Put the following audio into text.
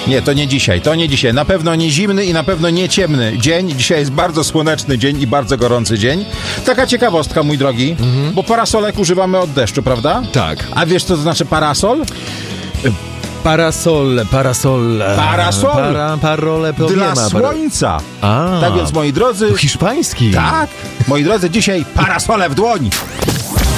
Nie, to nie dzisiaj. Na pewno nie zimny i na pewno nie ciemny dzień. Dzisiaj jest bardzo słoneczny dzień i bardzo gorący dzień. Taka ciekawostka, mój drogi, bo parasolek używamy od deszczu, prawda? Tak. A wiesz, co to znaczy parasol? Parole dla słońca. A, tak więc, moi drodzy... hiszpański. Tak, moi drodzy, dzisiaj parasole w dłoń.